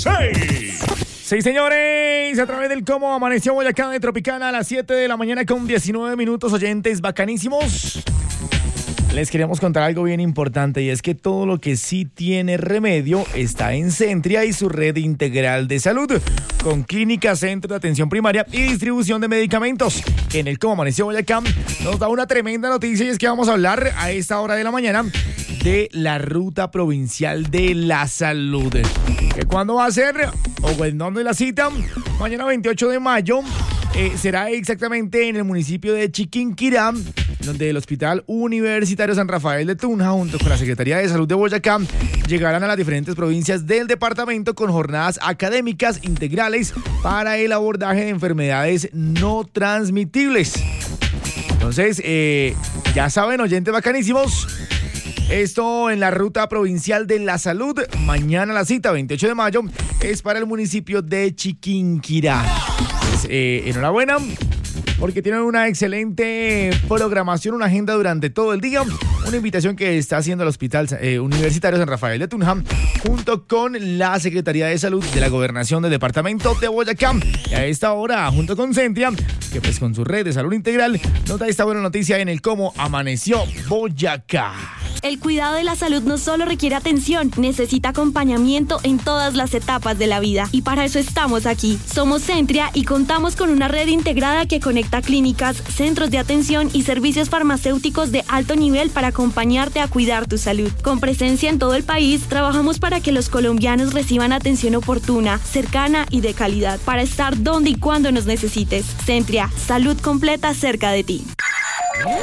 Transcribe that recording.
6. Sí, señores, a través del Cómo Amaneció Boyacá de Tropicana a las 7 de la mañana con 19 minutos, oyentes bacanísimos. Les queremos contar algo bien importante y es que todo lo que sí tiene remedio está en Centria y su red integral de salud, con clínica, centro de atención primaria y distribución de medicamentos. En el Cómo Amaneció Boyacá nos da una tremenda noticia y es que vamos a hablar a esta hora de la mañana de la Ruta Provincial de la Salud. ¿Que cuándo va a ser? ¿O en dónde la cita? Mañana 28 de mayo. Será exactamente en el municipio de Chiquinquirá, donde el Hospital Universitario San Rafael de Tunja, junto con la Secretaría de Salud de Boyacá, llegarán a las diferentes provincias del departamento con jornadas académicas integrales para el abordaje de enfermedades no transmitibles. Entonces, ya saben, oyentes bacanísimos, esto en la Ruta Provincial de la Salud. Mañana la cita, 28 de mayo, es para el municipio de Chiquinquirá. Pues, enhorabuena, porque tienen una excelente programación, una agenda durante todo el día. Una invitación que está haciendo el Hospital Universitario San Rafael de Tunja, junto con la Secretaría de Salud de la Gobernación del Departamento de Boyacá. Y a esta hora, junto con Centria, que pues con su red de salud integral, nos da esta buena noticia en el Cómo Amaneció Boyacá. El cuidado de la salud no solo requiere atención, necesita acompañamiento en todas las etapas de la vida. Y para eso estamos aquí. Somos Centria y contamos con una red integrada que conecta clínicas, centros de atención y servicios farmacéuticos de alto nivel para acompañarte a cuidar tu salud. Con presencia en todo el país, trabajamos para que los colombianos reciban atención oportuna, cercana y de calidad, para estar donde y cuando nos necesites. Centria, salud completa cerca de ti.